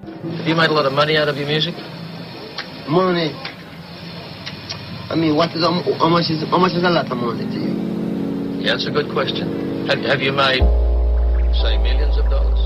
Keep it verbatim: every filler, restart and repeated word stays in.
Have you made a lot of money out of your music? Money? I mean, what is, how much is, how much is a lot of money to you? Yeah, that's a good question. Have, have you made, say, millions of dollars?